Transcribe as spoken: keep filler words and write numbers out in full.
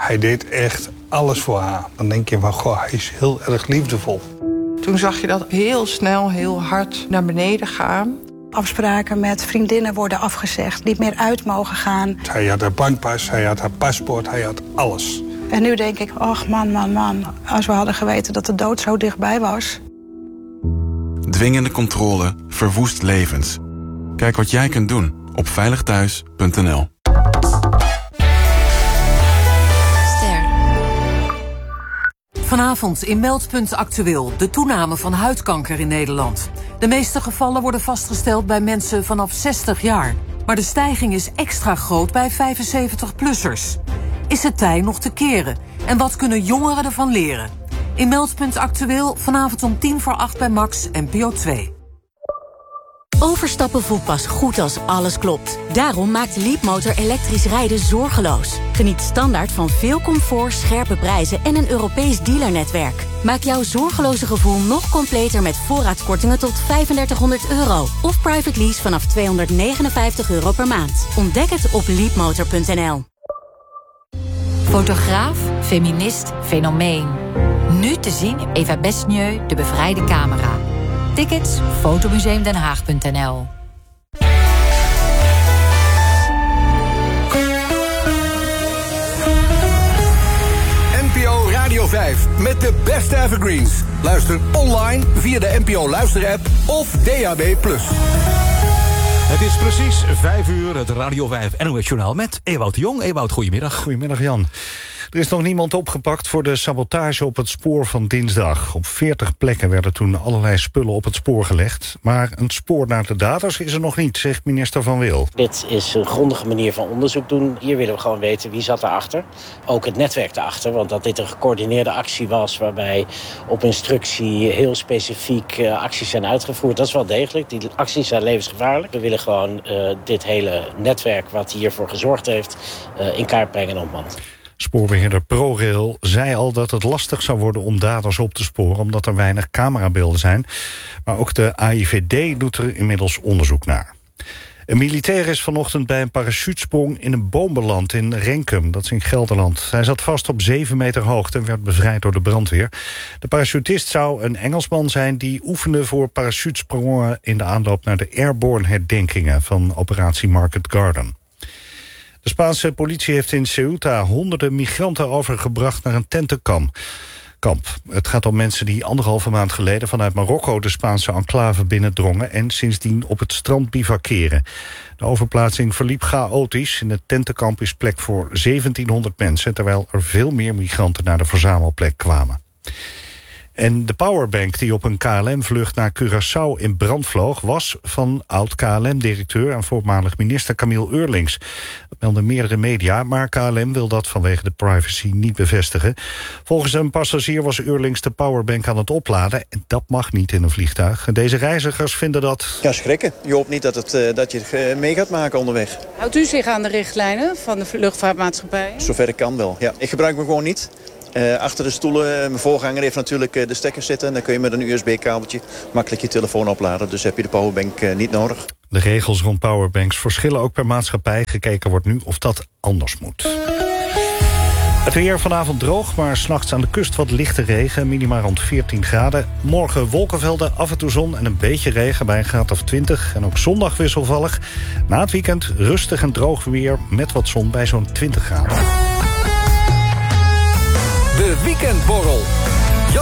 Hij deed echt alles voor haar. Dan denk je van, goh, hij is heel erg liefdevol. Toen zag je dat heel snel, heel hard naar beneden gaan. Afspraken met vriendinnen worden afgezegd, niet meer uit mogen gaan. Hij had haar bankpas, hij had haar paspoort, hij had alles. En nu denk ik, ach man, man, man, als we hadden geweten dat de dood zo dichtbij was. Dwingende controle verwoest levens. Kijk wat jij kunt doen op veilig thuis punt n l. Vanavond in Meldpunt Actueel de toename van huidkanker in Nederland. De meeste gevallen worden vastgesteld bij mensen vanaf zestig jaar. Maar de stijging is extra groot bij vijfenzeventig-plussers. Is het tij nog te keren? En wat kunnen jongeren ervan leren? In Meldpunt Actueel vanavond om tien voor acht bij Max N P O twee. Overstappen voelt pas goed als alles klopt. Daarom maakt Leapmotor elektrisch rijden zorgeloos. Geniet standaard van veel comfort, scherpe prijzen en een Europees dealernetwerk. Maak jouw zorgeloze gevoel nog completer met voorraadkortingen tot vijfendertighonderd euro. Of private lease vanaf tweehonderdnegenenvijftig euro per maand. Ontdek het op leapmotor punt n l. Fotograaf, feminist, fenomeen. Nu te zien Eva Besnieu, de bevrijde camera. Tickets fotomuseumdenhaag punt n l. N P O Radio vijf met de beste evergreens. Luister online via de N P O Luister-app of D A B plus. Het is precies vijf uur, het Radio vijf N O S-journaal met Ewout de Jong. Ewout, goedemiddag. Goedemiddag, Jan. Er is nog niemand opgepakt voor de sabotage op het spoor van dinsdag. Op veertig plekken werden toen allerlei spullen op het spoor gelegd. Maar een spoor naar de daders is er nog niet, zegt minister Van Wil. Dit is een grondige manier van onderzoek doen. Hier willen we gewoon weten wie zat erachter. Ook het netwerk erachter, want dat dit een gecoördineerde actie was, waarbij op instructie heel specifiek uh, acties zijn uitgevoerd. Dat is wel degelijk. Die acties zijn levensgevaarlijk. We willen gewoon uh, dit hele netwerk wat hiervoor gezorgd heeft uh, in kaart brengen en ontmantelen. Spoorbeheerder ProRail zei al dat het lastig zou worden om daders op te sporen, omdat er weinig camerabeelden zijn. Maar ook de A I V D doet er inmiddels onderzoek naar. Een militair is vanochtend bij een parachutesprong in een boom beland in Renkum, dat is in Gelderland. Hij zat vast op zeven meter hoogte en werd bevrijd door de brandweer. De parachutist zou een Engelsman zijn die oefende voor parachutesprongen in de aanloop naar de airborne herdenkingen van operatie Market Garden. De Spaanse politie heeft in Ceuta honderden migranten overgebracht naar een tentenkamp. Kamp. Het gaat om mensen die anderhalve maand geleden vanuit Marokko de Spaanse enclave binnendrongen en sindsdien op het strand bivakeren. De overplaatsing verliep chaotisch. In het tentenkamp is plek voor zeventienhonderd mensen, terwijl er veel meer migranten naar de verzamelplek kwamen. En de powerbank die op een K L M-vlucht naar Curaçao in brand vloog was van oud-K L M-directeur en voormalig minister Camille Eurlings. Dat melden meerdere media, maar K L M wil dat vanwege de privacy niet bevestigen. Volgens een passagier was Eurlings de powerbank aan het opladen en dat mag niet in een vliegtuig. Deze reizigers vinden dat... Ja, schrikken. Je hoopt niet dat, het, uh, dat je het mee gaat maken onderweg. Houdt u zich aan de richtlijnen van de luchtvaartmaatschappij? Zover ik kan wel, ja. Ik gebruik me gewoon niet. Uh, achter de stoelen, uh, mijn voorganger heeft natuurlijk uh, de stekkers zitten. Dan kun je met een U S B-kabeltje makkelijk je telefoon opladen. Dus heb je de powerbank uh, niet nodig. De regels rond powerbanks verschillen ook per maatschappij. Gekeken wordt nu of dat anders moet. Het weer vanavond droog, maar 's nachts aan de kust wat lichte regen. Minimaal rond veertien graden. Morgen wolkenvelden, af en toe zon en een beetje regen bij een graad of twintig. En ook zondag wisselvallig. Na het weekend rustig en droog weer met wat zon bij zo'n twintig graden. De Weekendborrel.